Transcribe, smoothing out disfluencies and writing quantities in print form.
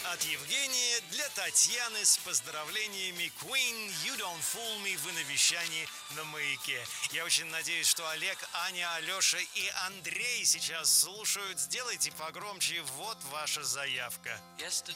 От Евгения для Татьяны с поздравлениями Queen You Don't Fool Me. Вы на вещании на Маяке. Я очень надеюсь, что Олег, Аня, Алеша и Андрей сейчас слушают. Сделайте погромче. Вот ваша заявка. Yesterday